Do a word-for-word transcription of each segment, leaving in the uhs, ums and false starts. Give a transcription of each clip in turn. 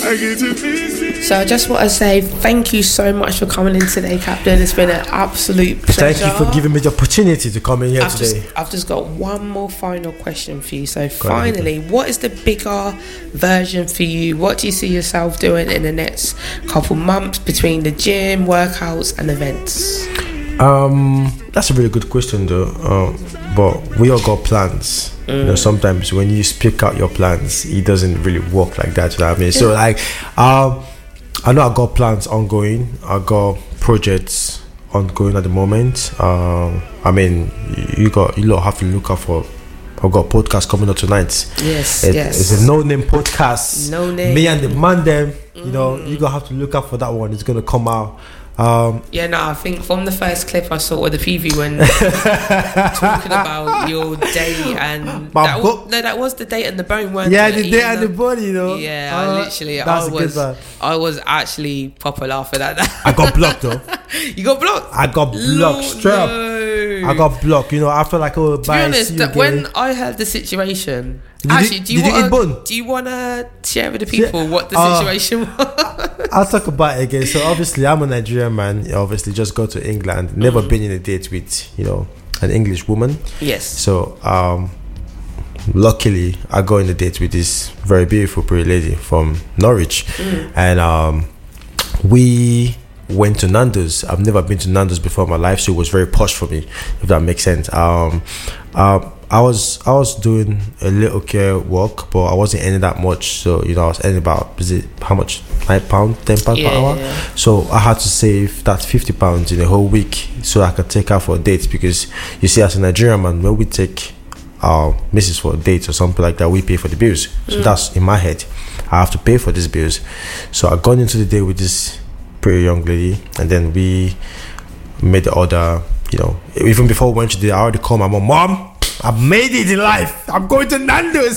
So I just want to say thank you so much for coming in today, Captain. It's been an absolute pleasure. Thank you for giving me the opportunity to come in here I've today. Just, I've just got one more final question for you. So finally, what is the bigger version for you? What do you see yourself doing in the next couple months between the gym, workouts and events? Um, that's a really good question though. Um, but we all got plans. Mm. You know, sometimes when you speak out your plans, it doesn't really work like that. You know what I mean? So like, um, I know I got plans ongoing. I got projects ongoing at the moment. Um, I mean, you got you lot have to look out for. I've got a podcast coming up tonight. Yes, it, yes. It's a no-name podcast. No name. Me and the man them. You mm. know, you gonna have to look out for that one. It's gonna come out. Um, yeah, no, I think from the first clip I saw with the preview when talking about your date and My that book. was, no, that was the date and the bone, weren't yeah, it? the date and the bone, you know. Yeah, uh, I literally, that's I a was, good one. I was actually proper laughing at that. I got blocked though. You got blocked. I got blocked Lord, straight up. no. I got blocked. You know, I feel like oh, to be bye. honest, see you that again. when I heard the situation, Did actually, you, do you did you eat want bone? do you want to share with the people Yeah. what the Uh, situation was? I'll talk about it again. So obviously, I'm a Nigerian man. Obviously, just go to England. Never mm. been in a date with you know an English woman. Yes. So um, luckily, I go in a date with this very beautiful, pretty lady from Norwich, mm. and um, we went to Nando's. I've never been to Nando's before in my life, so it was very posh for me, if that makes sense. Um, uh, I was I was doing a little care work, but I wasn't earning that much. So you know, I was earning about is it how much nine pound, ten pound yeah, per hour. Yeah. So I had to save that fifty pounds in a whole week so I could take her for a date. Because you see, as a Nigerian man, when we take our missus for a date or something like that, we pay for the bills. So mm. that's in my head. I have to pay for these bills. So I got into the day with this pretty young lady, and then we made the order. You know, even before we went to the, I already called my mom. Mom, I've made it in life. I'm going to Nando's.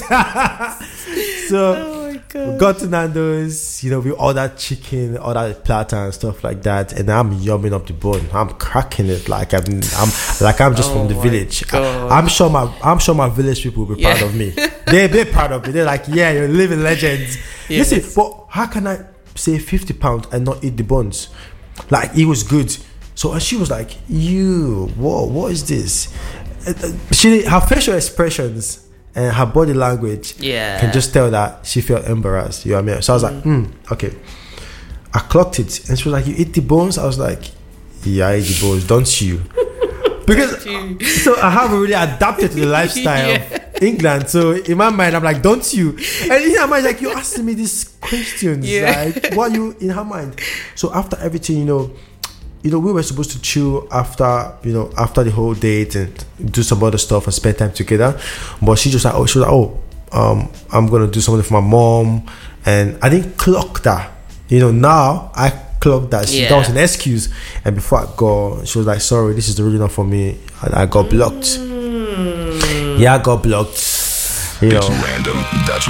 So oh my God. we got to Nando's. You know, we ordered chicken, ordered platter and stuff like that. And I'm yumming up the bone. I'm cracking it like I'm, I'm like I'm just oh from the village. I, God. I'm sure my, I'm sure my village people will be yeah. proud of me. They, they're proud of me. They're like, yeah, you're living legends. Yes. Listen, but how can I say fifty pounds and not eat the buns? Like it was good. So and she was like, "You, what? What is this?" She, her facial expressions and her body language, yeah, can just tell that she felt embarrassed. You know what I mean? So I was like, "Hmm, okay." I clocked it, and she was like, "You eat the bones?" I was like, "Yeah, I eat the bones, don't you?" Because so I haven't really adapted to the lifestyle yeah. of England. So in my mind, I'm like, "Don't you?" And in her mind, like, you're asking me these questions, yeah. like, what are you in her mind? So after everything, you know. You know, we were supposed to chill after, you know, after the whole date and do some other stuff and spend time together. But she just like, oh, she was like, oh, um, I'm gonna do something for my mom, and I didn't clock that. You know, now I clocked that. She, yeah. That was an excuse. And before I go, she was like, sorry, this is really not for me. And I got blocked. Mm. Yeah, I got blocked. You know. It's random. That's